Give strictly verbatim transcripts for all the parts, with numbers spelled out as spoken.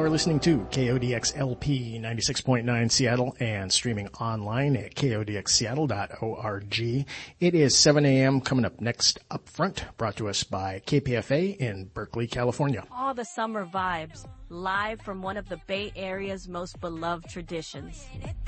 are listening to K O D X L P ninety-six point nine Seattle and streaming online at K O D X Seattle dot org. It is seven a.m. Coming up next, Up Front, brought to us by K P F A in Berkeley, California. All the summer vibes, live from one of the Bay Area's most beloved traditions.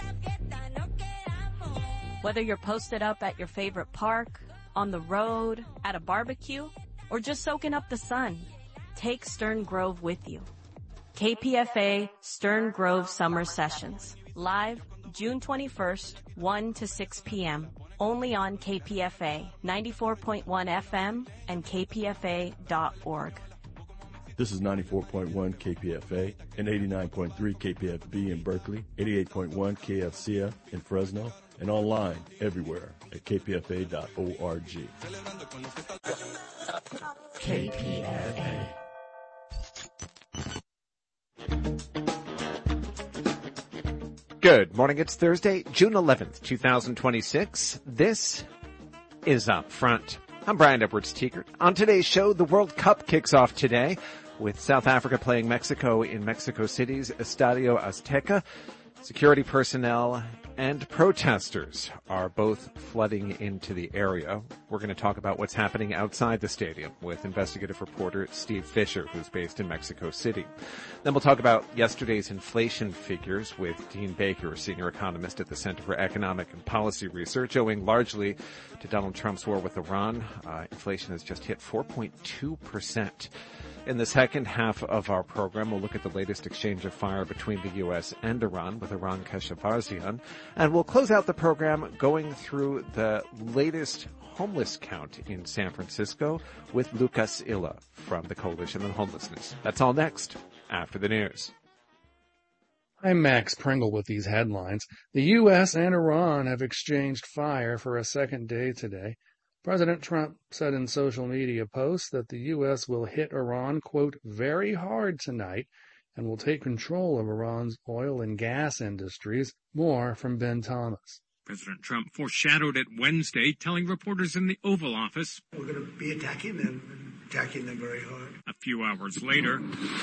Whether you're posted up at your favorite park, on the road, at a barbecue, or just soaking up the sun, take Stern Grove with you. K P F A Stern Grove Summer Sessions. Live June twenty-first, one to six p.m. Only on K P F A ninety-four point one F M and K P F A dot org. This is ninety-four point one K P F A and eighty-nine point three K P F B in Berkeley, eighty-eight point one K F C A in Fresno, and online everywhere at K P F A dot org. K P F A. Good morning. It's Thursday, June eleventh, twenty twenty-six. This is Up Front. I'm Brian Edwards-Teekert. On today's show, the World Cup kicks off today with South Africa playing Mexico in Mexico City's Estadio Azteca. Security personnel and protesters are both flooding into the area. We're going to talk about what's happening outside the stadium with investigative reporter Steve Fisher, who's based in Mexico City. Then we'll talk about yesterday's inflation figures with Dean Baker, senior economist at the Center for Economic and Policy Research, owing largely to Donald Trump's war with Iran. Uh, inflation has just hit four point two percent. In the second half of our program, we'll look at the latest exchange of fire between the U S and Iran with Iran Keshavarzian. And we'll close out the program going through the latest homeless count in San Francisco with Lucas Illa from the Coalition on Homelessness. That's all next, after the news. I'm Max Pringle with these headlines. The U S and Iran have exchanged fire for a second day today. President Trump said in social media posts that the U S will hit Iran, quote, very hard tonight and will take control of Iran's oil and gas industries. More from Ben Thomas. President Trump foreshadowed it Wednesday, telling reporters in the Oval Office, "We're going to be attacking them, and attacking them very hard." A few hours later,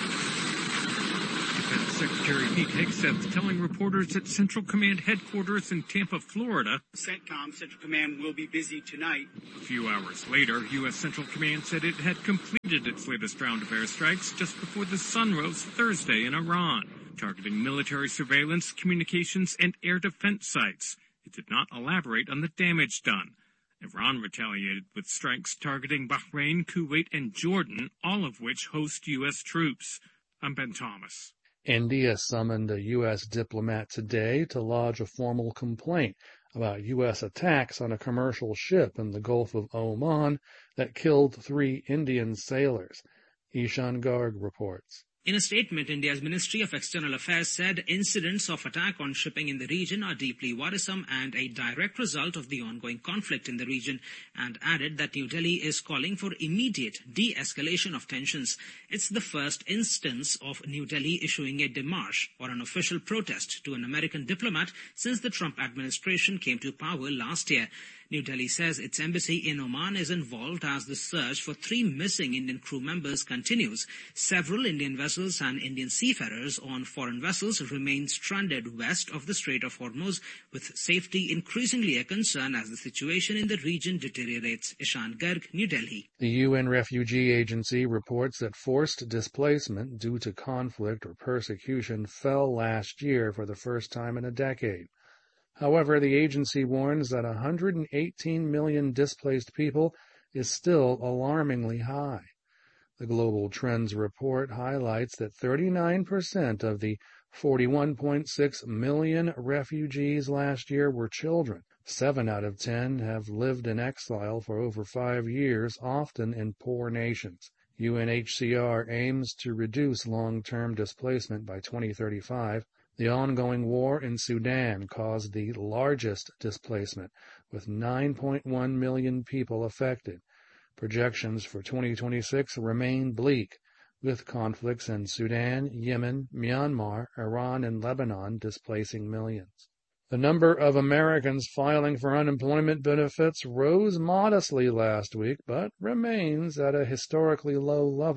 Defense Secretary Pete Hegseth telling reporters at Central Command headquarters in Tampa, Florida, CENTCOM, Central Command, will be busy tonight. A few hours later, U S. Central Command said it had completed its latest round of airstrikes just before the sun rose Thursday in Iran, targeting military surveillance, communications, and air defense sites. It did not elaborate on the damage done. Iran retaliated with strikes targeting Bahrain, Kuwait, and Jordan, all of which host U S troops. I'm Ben Thomas. India summoned a U S diplomat today to lodge a formal complaint about U S attacks on a commercial ship in the Gulf of Oman that killed three Indian sailors. Ishan Garg reports. In a statement, India's Ministry of External Affairs said incidents of attack on shipping in the region are deeply worrisome and a direct result of the ongoing conflict in the region, and added that New Delhi is calling for immediate de-escalation of tensions. It's the first instance of New Delhi issuing a démarche or an official protest to an American diplomat since the Trump administration came to power last year. New Delhi says its embassy in Oman is involved as the search for three missing Indian crew members continues. Several Indian vessels and Indian seafarers on foreign vessels remain stranded west of the Strait of Hormuz, with safety increasingly a concern as the situation in the region deteriorates. Ishan Garg, New Delhi. The U N Refugee Agency reports that forced displacement due to conflict or persecution fell last year for the first time in a decade. However, the agency warns that one hundred eighteen million displaced people is still alarmingly high. The Global Trends report highlights that thirty-nine percent of the forty-one point six million refugees last year were children. Seven out of ten have lived in exile for over five years, often in poor nations. U N H C R aims to reduce long-term displacement by twenty thirty-five. The ongoing war in Sudan caused the largest displacement, with nine point one million people affected. Projections for twenty twenty-six remain bleak, with conflicts in Sudan, Yemen, Myanmar, Iran, and Lebanon displacing millions. The number of Americans filing for unemployment benefits rose modestly last week, but remains at a historically low level,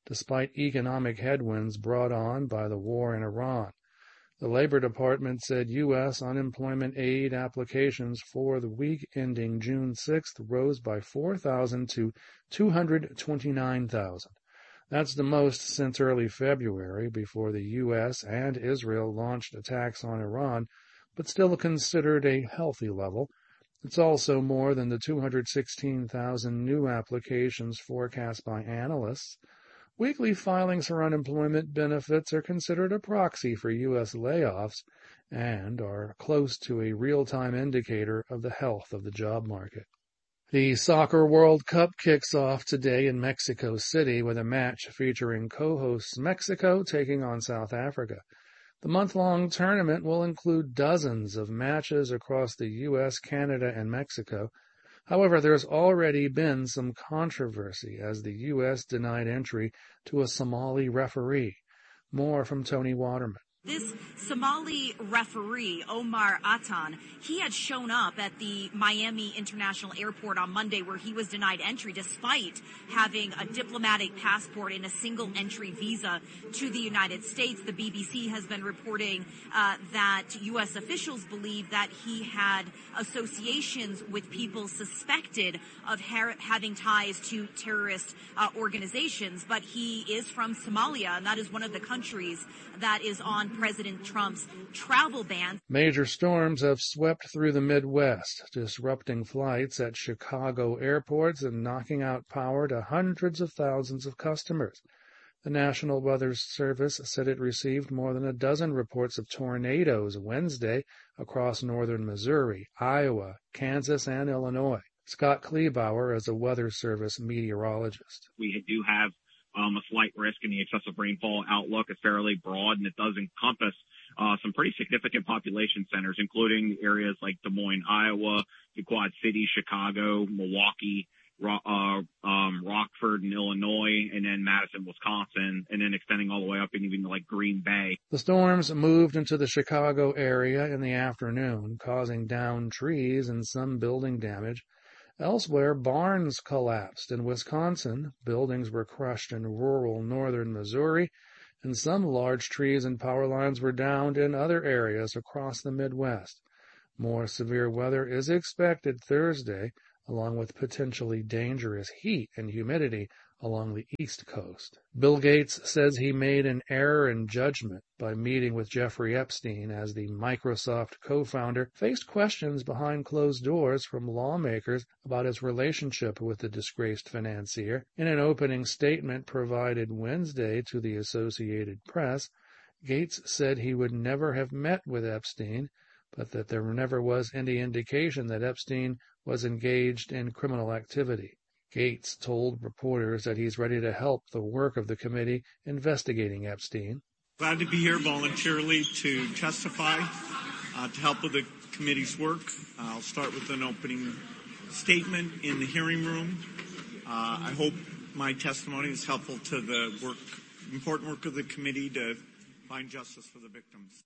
despite economic headwinds brought on by the war in Iran. The Labor Department said U S unemployment aid applications for the week ending June sixth rose by four thousand to two hundred twenty-nine thousand. That's the most since early February, before the U S and Israel launched attacks on Iran, but still considered a healthy level. It's also more than the two hundred sixteen thousand new applications forecast by analysts. Weekly filings for unemployment benefits are considered a proxy for U S layoffs and are close to a real-time indicator of the health of the job market. The Soccer World Cup kicks off today in Mexico City with a match featuring co-hosts Mexico taking on South Africa. The month-long tournament will include dozens of matches across the U S, Canada, and Mexico. However, there's already been some controversy as the U S denied entry to a Somali referee. More from Tony Waterman. This Somali referee, Omar Atan, he had shown up at the Miami International Airport on Monday where he was denied entry despite having a diplomatic passport and a single entry visa to the United States. The B B C has been reporting uh, that U S officials believe that he had associations with people suspected of ha- having ties to terrorist uh, organizations, but he is from Somalia, and that is one of the countries that is on President Trump's travel ban. Major storms have swept through the Midwest, disrupting flights at Chicago airports and knocking out power to hundreds of thousands of customers. The National Weather Service said it received more than a dozen reports of tornadoes Wednesday across northern Missouri, Iowa, Kansas, and Illinois. Scott Kleebauer is a Weather Service meteorologist. We do have Um, a slight risk in the excessive rainfall outlook is fairly broad, and it does encompass uh, some pretty significant population centers, including areas like Des Moines, Iowa, the Quad Cities, Chicago, Milwaukee, Ro- uh, um, Rockford in Illinois, and then Madison, Wisconsin, and then extending all the way up and even like Green Bay. The storms moved into the Chicago area in the afternoon, causing downed trees and some building damage. Elsewhere, barns collapsed in Wisconsin, buildings were crushed in rural northern Missouri, and some large trees and power lines were downed in other areas across the Midwest. More severe weather is expected Thursday, along with potentially dangerous heat and humidity along the East Coast. Bill Gates says he made an error in judgment by meeting with Jeffrey Epstein as the Microsoft co-founder faced questions behind closed doors from lawmakers about his relationship with the disgraced financier. In an opening statement provided Wednesday to the Associated Press, Gates said he would never have met with Epstein, but that there never was any indication that Epstein was engaged in criminal activity. Gates told reporters that he's ready to help the work of the committee investigating Epstein. Glad to be here voluntarily to testify, uh, to help with the committee's work. Uh, I'll start with an opening statement in the hearing room. Uh, I hope my testimony is helpful to the work, important work of the committee to find justice for the victims.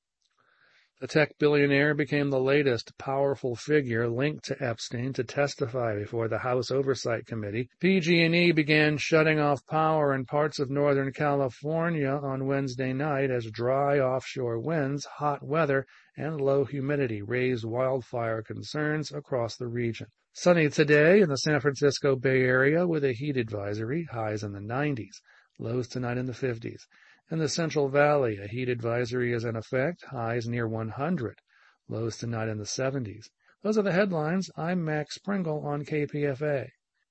The tech billionaire became the latest powerful figure linked to Epstein to testify before the House Oversight Committee. P G and E began shutting off power in parts of Northern California on Wednesday night as dry offshore winds, hot weather, and low humidity raised wildfire concerns across the region. Sunny today in the San Francisco Bay Area with a heat advisory, highs in the nineties, lows tonight in the fifties. In the Central Valley, a heat advisory is in effect, highs near one hundred, lows tonight in the seventies. Those are the headlines. I'm Max Pringle on K P F A.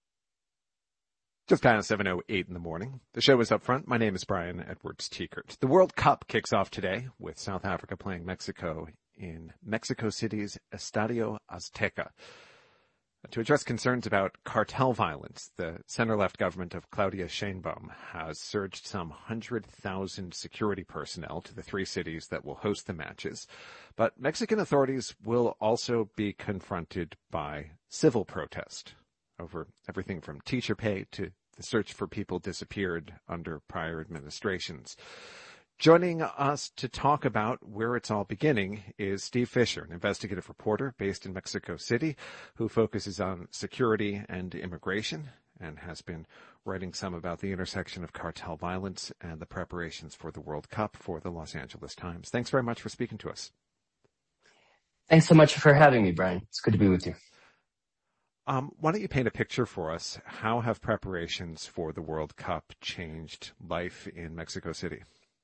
Just past seven oh eight in the morning. The show is up front. My name is Brian Edwards-Teekert. The World Cup kicks off today with South Africa playing Mexico in Mexico City's Estadio Azteca. To address concerns about cartel violence, the center-left government of Claudia Sheinbaum has surged some one hundred thousand security personnel to the three cities that will host the matches. But Mexican authorities will also be confronted by civil protest over everything from teacher pay to the search for people disappeared under prior administrations. Joining us to talk about where it's all beginning is Steve Fisher, an investigative reporter based in Mexico City who focuses on security and immigration. and has been writing some about the intersection of cartel violence and the preparations for the World Cup for the Los Angeles Times. Thanks very much for speaking to us. Thanks so much for having me, Brian. It's good to be with you. Um, why don't you paint a picture for us? How have preparations for the World Cup changed life in Mexico City?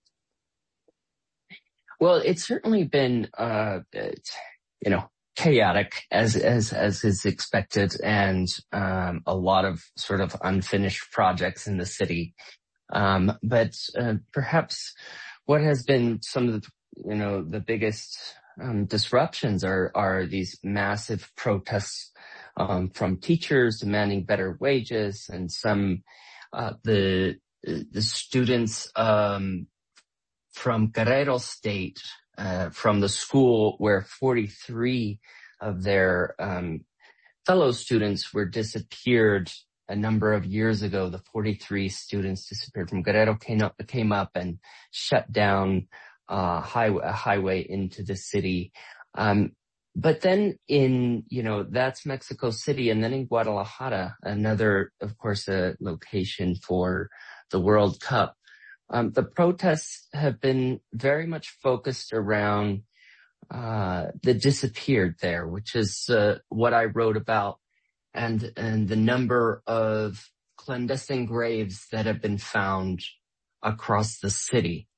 Well, it's certainly been, uh, you know, chaotic as, as, as is expected, and, um, a lot of sort of unfinished projects in the city. Um, but, uh, perhaps what has been some of the, you know, the biggest, um, disruptions are, are these massive protests, um, from teachers demanding better wages, and some, uh, the, the students, um, from Guerrero State, uh, from the school where forty-three of their um, fellow students were disappeared a number of years ago. The forty-three students disappeared from Guerrero, came up, came up and shut down uh, highway, a highway into the city. Um, but then in, you know, that's Mexico City, and then in Guadalajara, another, of course, a location for the World Cup. Um, the protests have been very much focused around uh the disappeared there, which is uh, what I wrote about, and and the number of clandestine graves that have been found across the city.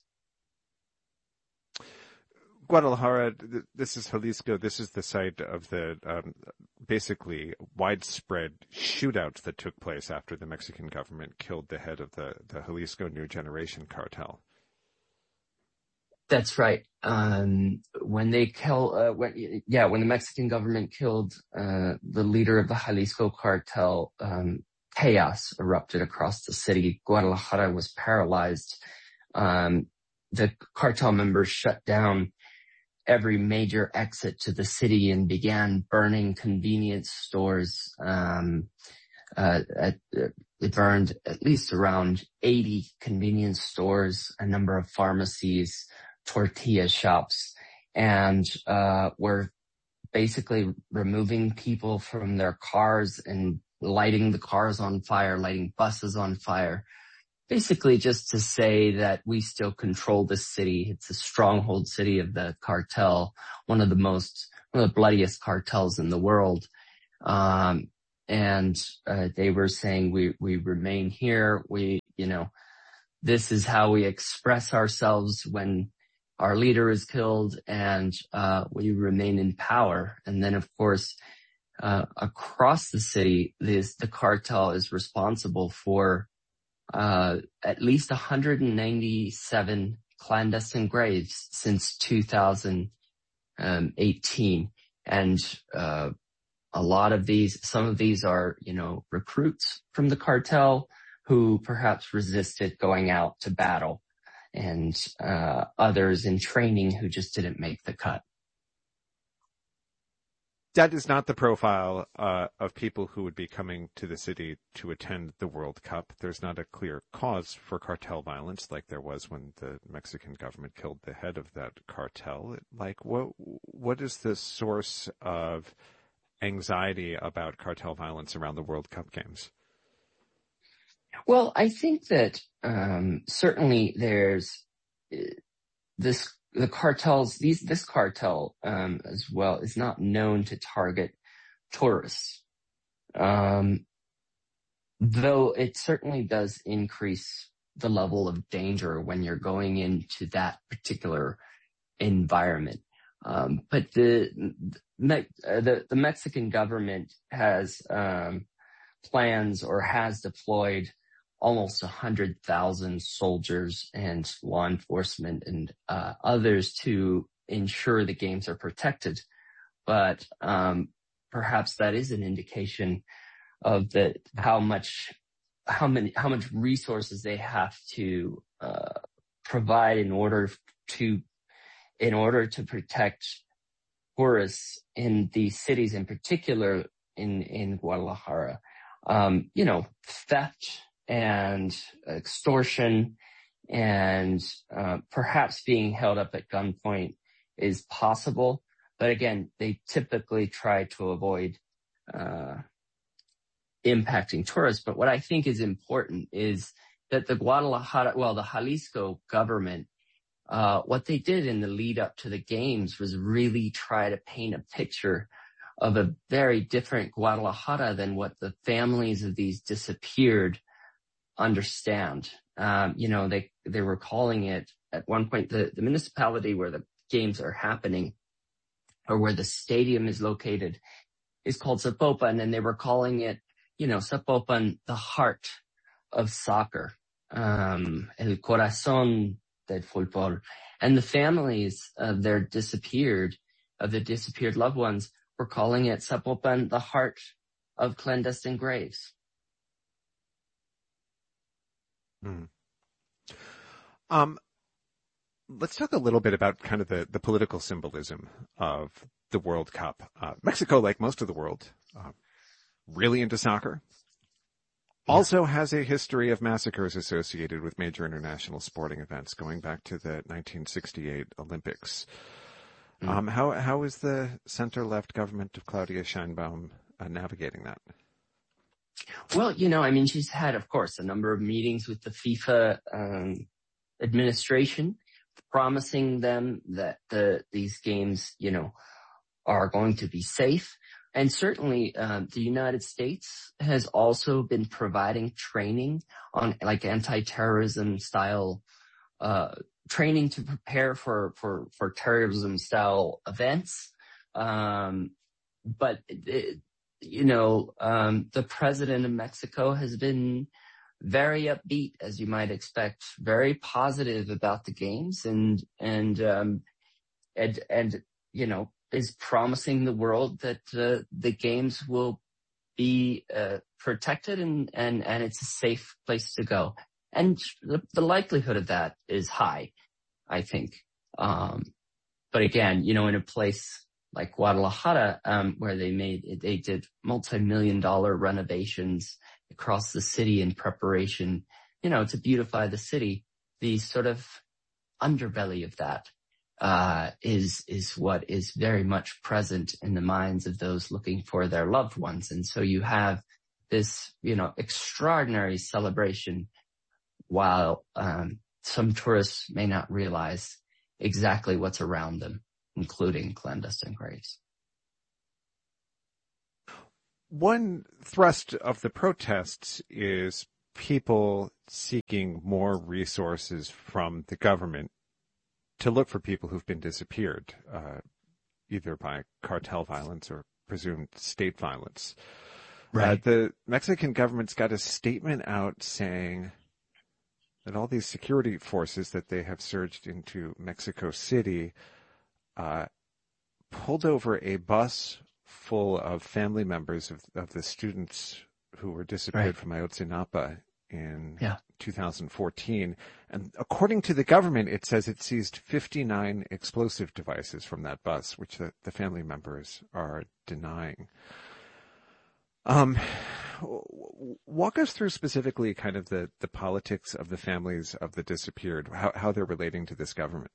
Guadalajara, this is Jalisco. This is the site of the um, basically widespread shootouts that took place after the Mexican government killed the head of the, the Jalisco New Generation cartel. That's right. Um, when they kill, uh, when, yeah, when the Mexican government killed uh, the leader of the Jalisco cartel, um, chaos erupted across the city. Guadalajara was paralyzed. Um, the cartel members shut down every major exit to the city and began burning convenience stores. Um, uh, at, uh, they burned at least around eighty convenience stores, a number of pharmacies, tortilla shops, and uh, were basically removing people from their cars and lighting the cars on fire, lighting buses on fire. Basically just to say that we still control this city. It's a stronghold city of the cartel, one of the most, one of the bloodiest cartels in the world. Um, and, uh, they were saying we, we remain here. We, you know, this is how we express ourselves when our leader is killed, and, uh, we remain in power. And then of course, uh, across the city, this, the cartel is responsible for Uh, at least one hundred ninety-seven clandestine graves since two thousand eighteen. And, uh, a lot of these, some of these are, you know, recruits from the cartel who perhaps resisted going out to battle, and, uh, others in training who just didn't make the cut. That is not the profile uh, of people who would be coming to the city to attend the World Cup. There's not a clear cause for cartel violence like there was when the Mexican government killed the head of that cartel. Like, what what is the source of anxiety about cartel violence around the World Cup games? Well, I think that um, certainly there's uh, this. The cartels, these, this cartel, um, as well is not known to target tourists. Um, though it certainly does increase the level of danger when you're going into that particular environment. Um, but the, the, the Mexican government has, um, plans or has deployed almost one hundred thousand soldiers and law enforcement and uh, others to ensure the games are protected. But um, perhaps that is an indication of the how much how many how much resources they have to uh, provide in order to in order to protect tourists in these cities, in particular in in Guadalajara. Um, you know, theft and extortion and uh, perhaps being held up at gunpoint is possible. But again, they typically try to avoid uh impacting tourists. But what I think is important is that the Guadalajara, well, the Jalisco government, uh, what they did in the lead up to the games was really try to paint a picture of a very different Guadalajara than what the families of these disappeared understand. Um, you know, they, they were calling it at one point, the, the municipality where the games are happening or where the stadium is located is called Zapopan, and they were calling it, you know, Zapopan, the heart of soccer, um, el corazón del fútbol. And the families of their disappeared, of the disappeared loved ones, were calling it Zapopan, the heart of clandestine graves. Hmm. Um, let's talk a little bit about kind of the, the political symbolism of the World Cup. Uh, Mexico, like most of the world, uh, really into soccer, also has a history of massacres associated with major international sporting events going back to the nineteen sixty-eight Olympics. Mm. Um, how, how is the center-left government of Claudia Sheinbaum uh, navigating that? Well, you know, I mean, she's had, of course, a number of meetings with the FIFA um, administration, promising them that the these games, you know, are going to be safe. And certainly, uh, the United States has also been providing training on like anti-terrorism style, uh, training to prepare for, for, for terrorism style events. Um, but, it, you know, um, the president of Mexico has been very upbeat, as you might expect, very positive about the games and, and, um, and, and, you know, is promising the world that uh, the games will be uh, protected and, and, and it's a safe place to go. And the, the likelihood of that is high, I think. Um, but again, you know, in a place like Guadalajara, um, where they made, they did multi-million dollar renovations across the city in preparation, you know, to beautify the city, the sort of underbelly of that Uh, is, is what is very much present in the minds of those looking for their loved ones. And so you have this, you know, extraordinary celebration while, um, some tourists may not realize exactly what's around them, including clandestine graves. One thrust of the protests is people seeking more resources from the government to look for people who've been disappeared, uh, either by cartel violence or presumed state violence. Right. Uh, the Mexican government's got a statement out saying that all these security forces that they have surged into Mexico City, uh, pulled over a bus full of family members of, of the students who were disappeared right. from Ayotzinapa in yeah. two thousand fourteen. And according to the government, it says it seized fifty-nine explosive devices from that bus, which the, the family members are denying. Um, walk us through specifically kind of the, the politics of the families of the disappeared, how, how they're relating to this government.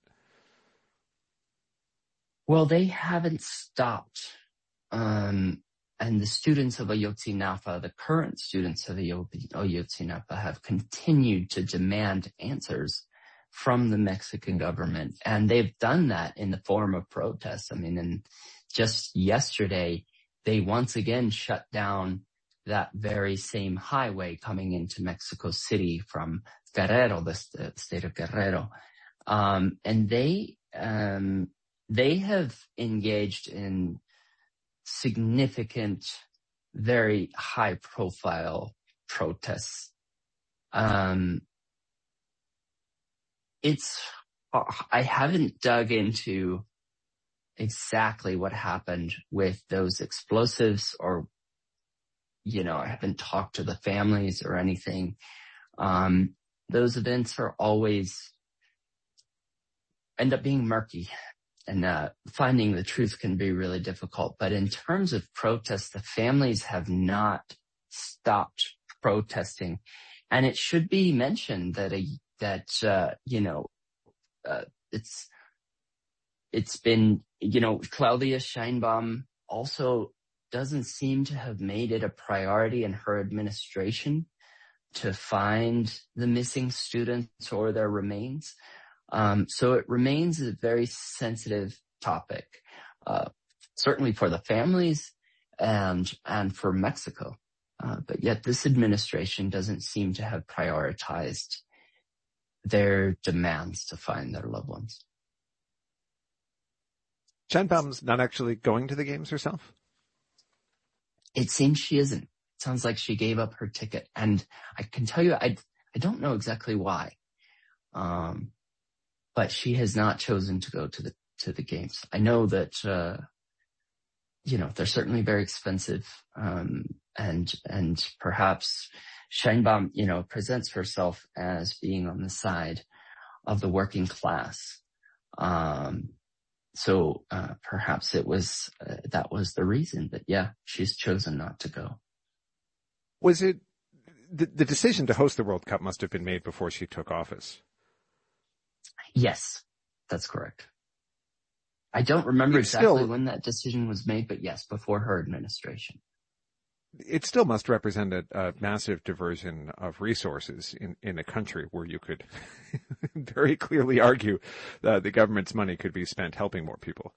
Well, they haven't stopped. Um, And the students of Ayotzinapa, the current students of Ayotzinapa, have continued to demand answers from the Mexican government. And they've done that in the form of protests. I mean, and just yesterday, they once again shut down that very same highway coming into Mexico City from Guerrero, the state of Guerrero. Um, and they, um, they have engaged in significant, very high profile protests. Um, it's, I haven't dug into exactly what happened with those explosives or, you know, I haven't talked to the families or anything. Um, those events are always end up being murky. And uh, finding the truth can be really difficult. But in terms of protests, the families have not stopped protesting. And it should be mentioned that, a, that uh, you know, uh, it's it's been, you know, Claudia Sheinbaum also doesn't seem to have made it a priority in her administration to find the missing students or their remains. Um, so it remains a very sensitive topic, uh, certainly for the families and, and for Mexico. Uh, but yet this administration doesn't seem to have prioritized their demands to find their loved ones. Sheinbaum's not actually going to the games herself? It seems she isn't. It sounds like she gave up her ticket. And I can tell you, I, I don't know exactly why. Um, but she has not chosen to go to the, to the games. I know that, uh, you know, they're certainly very expensive. Um, and, and perhaps Sheinbaum, you know, presents herself as being on the side of the working class. Um, so, uh, perhaps it was, uh, that was the reason, but yeah, she's chosen not to go. Was it, the, the decision to host the World Cup must have been made before she took office? Yes, that's correct. I don't remember It's exactly still, when that decision was made, but yes, before her administration. It still must represent a, a massive diversion of resources in, in a country where you could very clearly argue that the government's money could be spent helping more people.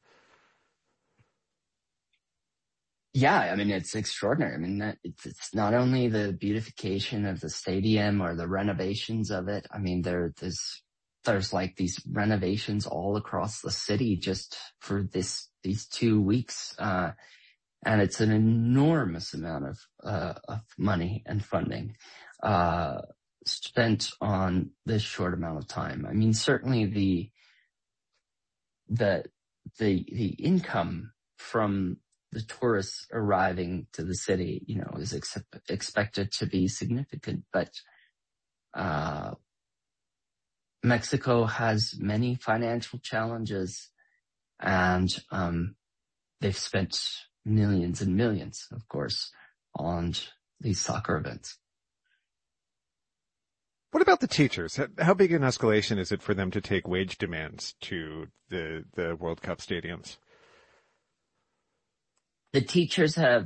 Yeah, I mean, it's extraordinary. I mean, that it's, it's not only the beautification of the stadium or the renovations of it. I mean, there, there's, there's like these renovations all across the city just for this, these two weeks. Uh, and it's an enormous amount of, uh, of money and funding, uh, spent on this short amount of time. I mean, certainly the, the, the, the income from the tourists arriving to the city, you know, is ex- expected to be significant, but, uh, Mexico has many financial challenges and, um, they've spent millions and millions, of course, on these soccer events. What about the teachers? How big an escalation is it for them to take wage demands to the, the World Cup stadiums? The teachers have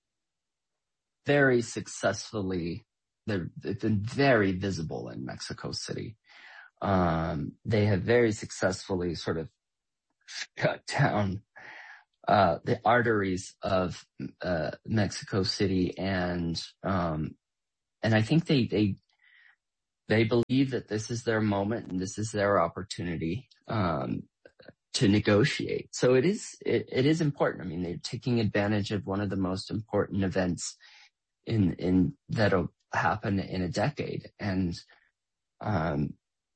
very successfully, they've been very visible in Mexico City. Um, they have very successfully sort of cut down, uh, the arteries of, uh, Mexico City. And, um, and I think they, they, they believe that this is their moment and this is their opportunity, um, to negotiate. So it is, it, it is important. I mean, they're taking advantage of one of the most important events in, in, that'll happen in a decade. And, um,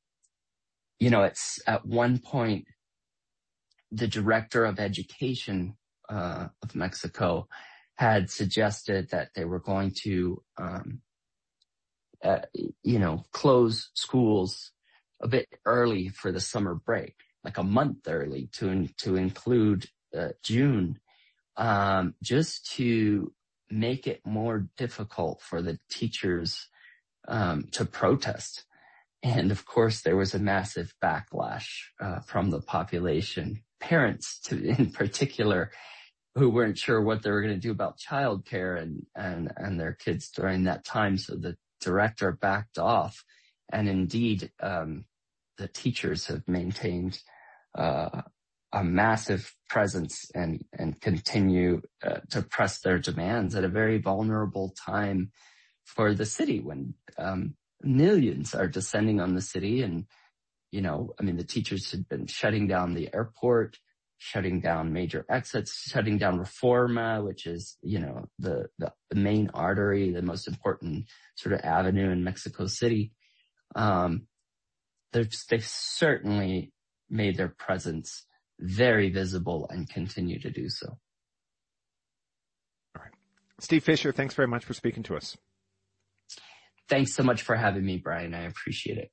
you know, it's at one point, the director of education, uh, of Mexico had suggested that they were going to, um, uh, you know, close schools a bit early for the summer break, like a month early to, to include, uh, June, um, just to make it more difficult for the teachers, um, to protest. And of course, there was a massive backlash, uh, from the population, parents to, in particular, who weren't sure what they were going to do about childcare and, and, and their kids during that time. So the director backed off. And indeed, um, the teachers have maintained, uh, a massive presence and, and continue uh, to press their demands at a very vulnerable time for the city when, um, millions are descending on the city. And, you know, I mean, the teachers had been shutting down the airport, shutting down major exits, shutting down Reforma, which is, you know, the, the, the main artery, the most important sort of avenue in Mexico City. Um, they've certainly made their presence very visible and continue to do so. All right. Steve Fisher, thanks very much for speaking to us. Thanks so much for having me, Brian. I appreciate it.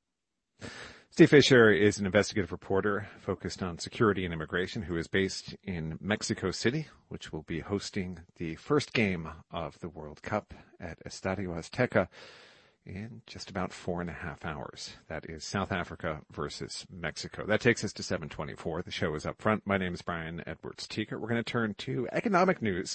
Steve Fisher is an investigative reporter focused on security and immigration who is based in Mexico City, which will be hosting the first game of the World Cup at Estadio Azteca. in just about four and a half hours. That is South Africa versus Mexico. That takes us to seven twenty-four. The show is up front. My name is Brian Edwards-Teekert. We're going to turn to economic news.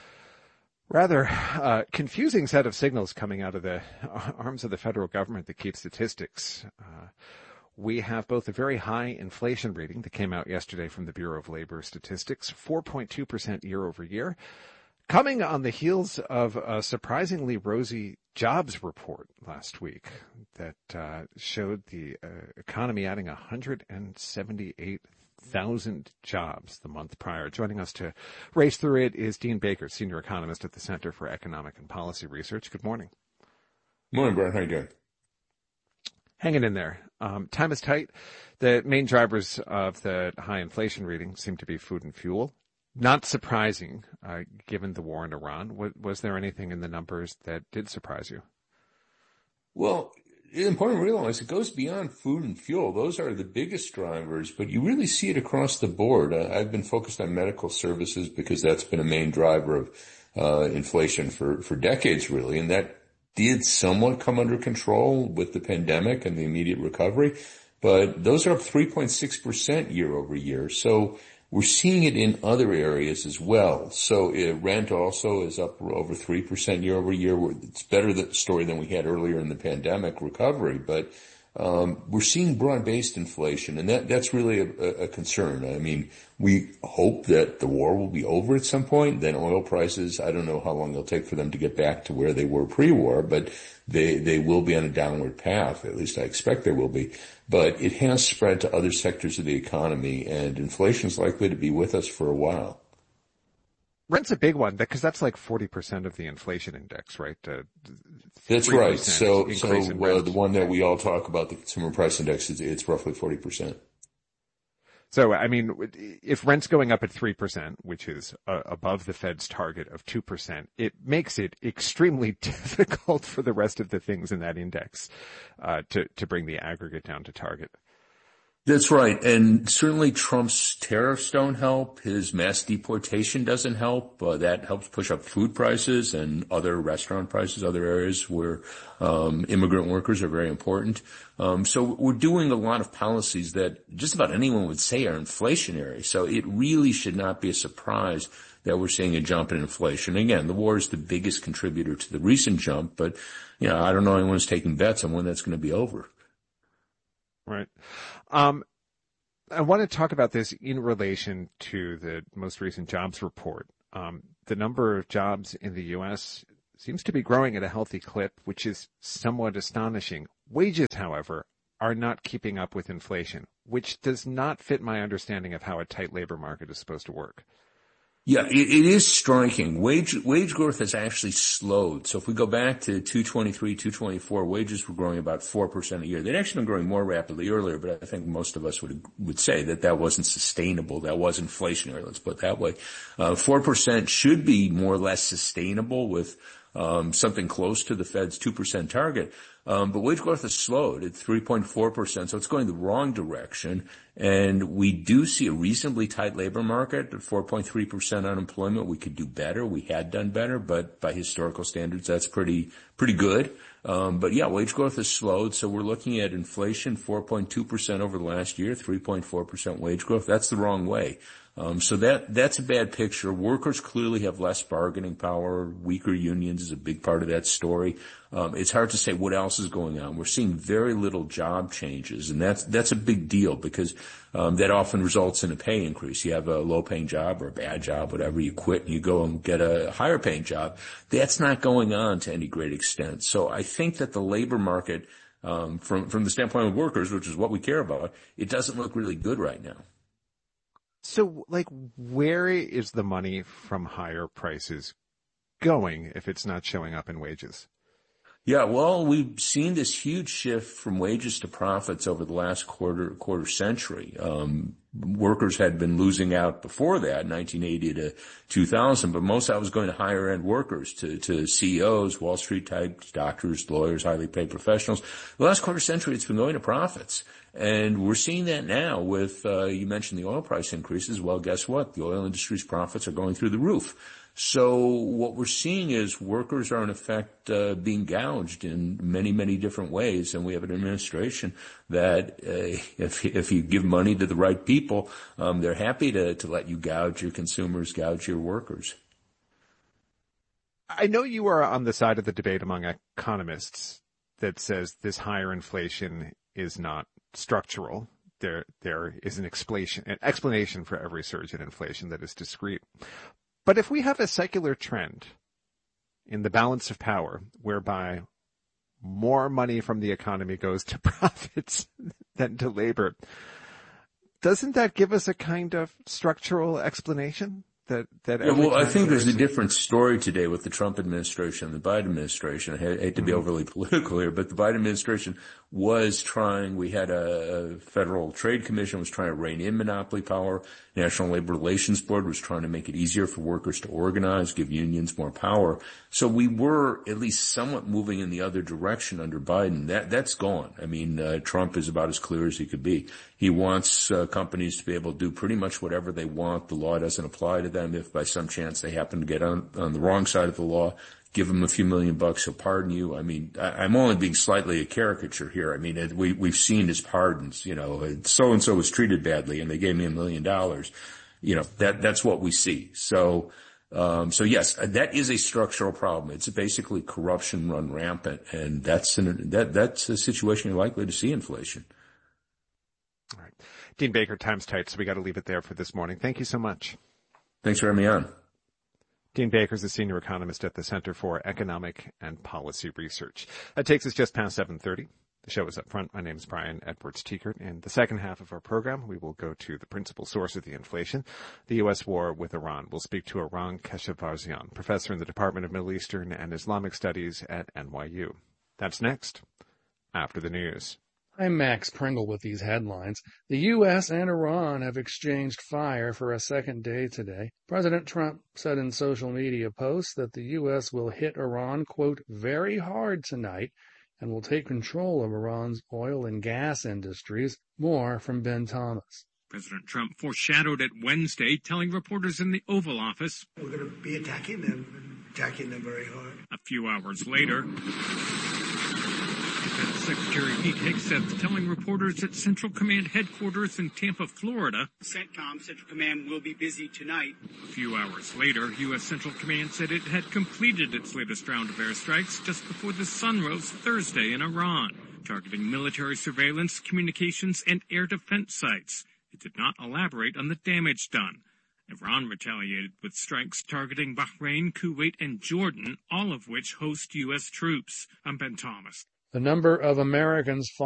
Rather uh, confusing set of signals coming out of the arms of the federal government that keep statistics. Uh, we have both a very high inflation reading that came out yesterday from the Bureau of Labor Statistics, four point two percent year over year, coming on the heels of a surprisingly rosy jobs report last week that uh, showed the uh, economy adding one hundred seventy-eight thousand jobs the month prior. Joining us to race through it is Dean Baker, senior economist at the Center for Economic and Policy Research. Good morning. Good morning, Brian. How you doing? Hanging in there. Um, time is tight. The main drivers of the high inflation reading seem to be food and fuel. Not surprising, uh, given the war in Iran. Was, was there anything in the numbers that did surprise you? Well, it's important to realize it goes beyond food and fuel. Those are the biggest drivers, but you really see it across the board. Uh, I've been focused on medical services because that's been a main driver of uh, inflation for, for decades, really, and that did somewhat come under control with the pandemic and the immediate recovery. But those are up three point six percent year over year. So we're seeing it in other areas as well. So uh, rent also is up over three percent year over year. It's better the story than we had earlier in the pandemic recovery, but um, we're seeing broad-based inflation, and that that's really a, a concern. I mean, we hope that the war will be over at some point. Then oil prices, I don't know how long it'll take for them to get back to where they were pre-war, but they they will be on a downward path. At least I expect they will be. But it has spread to other sectors of the economy, and inflation is likely to be with us for a while. Rent's a big one because that's like forty percent of the inflation index, right? Uh, that's right. So, so uh, the one that we all talk about, the consumer price index, is it's roughly forty percent. So, I mean, if rent's going up at three percent, which is uh, above the Fed's target of two percent, it makes it extremely difficult for the rest of the things in that index uh, to, to bring the aggregate down to target. That's right. And certainly Trump's tariffs don't help. His mass deportation doesn't help. Uh, that helps push up food prices and other restaurant prices, other areas where um, immigrant workers are very important. Um, so we're doing a lot of policies that just about anyone would say are inflationary. So it really should not be a surprise that we're seeing a jump in inflation. Again, the war is the biggest contributor to the recent jump, but you know, I don't know anyone's taking bets on when that's going to be over. Right. Um, I want to talk about this in relation to the most recent jobs report. Um, the number of jobs in the U S seems to be growing at a healthy clip, which is somewhat astonishing. Wages, however, are not keeping up with inflation, which does not fit my understanding of how a tight labor market is supposed to work. Yeah, it, it is striking. Wage wage growth has actually slowed. So if we go back to two twenty-three, two twenty-four, wages were growing about four percent a year. They'd actually been growing more rapidly earlier, but I think most of us would would say that that wasn't sustainable. That was inflationary, let's put it that way. Uh, four percent should be more or less sustainable with um, something close to the Fed's two percent target. Um, but wage growth has slowed at three point four percent, so it's going the wrong direction. And we do see a reasonably tight labor market at four point three percent unemployment. We could do better. We had done better, but by historical standards, that's pretty, pretty good. Um, but yeah, wage growth has slowed. So we're looking at inflation four point two percent over the last year, three point four percent wage growth. That's the wrong way. Um, so that, that's a bad picture. Workers clearly have less bargaining power. Weaker unions is a big part of that story. Um, it's hard to say what else is going on. We're seeing very little job changes, and that's, that's a big deal because, um, that often results in a pay increase. You have a low paying job or a bad job, whatever, you quit and you go and get a higher paying job. That's not going on to any great extent. So I think that the labor market, um, from, from the standpoint of workers, which is what we care about, it doesn't look really good right now. So, like, where is the money from higher prices going if it's not showing up in wages? Yeah, well, we've seen this huge shift from wages to profits over the last quarter quarter century. Um, workers had been losing out before that, nineteen eighty to two thousand, but most of that was going to higher end workers, to, to C E Os, Wall Street types, doctors, lawyers, highly paid professionals. The last quarter century, it's been going to profits. And we're seeing that now with, uh, you mentioned the oil price increases. Well, guess what? The oil industry's profits are going through the roof. So what we're seeing is workers are in effect uh, being gouged in many, many different ways, and we have an administration that uh, if if you give money to the right people, um, they're happy to to let you gouge your consumers, gouge your workers. I know you are on the side of the debate among economists that says this higher inflation is not structural. There, there is an explanation, an explanation for every surge in inflation that is discrete. But if we have a secular trend in the balance of power whereby more money from the economy goes to profits than to labor, doesn't that give us a kind of structural explanation? That, that yeah, well, I think there's a different story today with the Trump administration and the Biden administration. I hate to be mm-hmm. overly political here, but the Biden administration was trying, we had a, a Federal Trade Commission was trying to rein in monopoly power. National Labor Relations Board was trying to make it easier for workers to organize, give unions more power. So we were at least somewhat moving in the other direction under Biden. That, that's gone. I mean, uh, Trump is about as clear as he could be. He wants uh, companies to be able to do pretty much whatever they want. The law doesn't apply to them. If by some chance they happen to get on, on the wrong side of the law, give them a few million bucks, he'll pardon you. I mean, I, I'm only being slightly a caricature here. I mean, it, we, we've seen his pardons, you know, so-and-so was treated badly and they gave me a million dollars. You know, that, that's what we see. So, um, so yes, that is a structural problem. It's basically corruption run rampant, and that's an, that, that's a situation you're likely to see inflation. All right. Dean Baker, time's tight, so we got to leave it there for this morning. Thank you so much. Thanks for having me on. Dean Baker is a senior economist at the Center for Economic and Policy Research. That takes us just past seven thirty. The show is up front. My name is Brian Edwards-Tiekert. In the second half of our program, we will go to the principal source of the inflation, the U S war with Iran. We'll speak to Eran Keshavarzian, professor in the Department of Middle Eastern and Islamic Studies at N Y U. That's next, after the news. I'm Max Pringle with these headlines. The U S and Iran have exchanged fire for a second day today. President Trump said in social media posts that the U S will hit Iran, quote, very hard tonight and will take control of Iran's oil and gas industries. More from Ben Thomas. President Trump foreshadowed it Wednesday, telling reporters in the Oval Office, "We're going to be attacking them, attacking them very hard." A few hours later, Defense Secretary Pete Hegseth telling reporters at Central Command headquarters in Tampa, Florida, CENTCOM, Central Command, will be busy tonight. A few hours later, U S. Central Command said it had completed its latest round of airstrikes just before the sun rose Thursday in Iran, targeting military surveillance, communications, and air defense sites. It did not elaborate on the damage done. Iran retaliated with strikes targeting Bahrain, Kuwait, and Jordan, all of which host U S troops. I'm Ben Thomas. The number of Americans